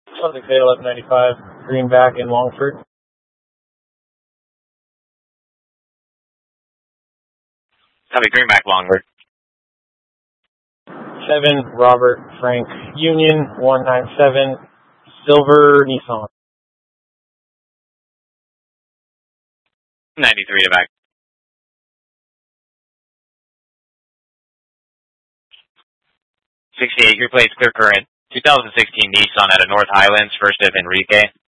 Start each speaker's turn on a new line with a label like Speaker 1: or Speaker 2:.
Speaker 1: Subject data 1195, Greenback in Longford.
Speaker 2: Copy, Greenback, Longford.
Speaker 1: 7, Robert Frank Union, 197, Silver Nissan.
Speaker 2: 93 to back. 68, your plate's clear current. 2016 Nissan out of North Highlands, first of Enrique.